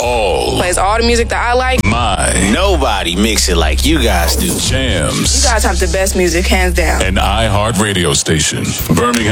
all. Plays all the music that I like. Nobody mix it like you guys do. Jams. You guys have the best music, hands down. An iHeart radio station. Birmingham.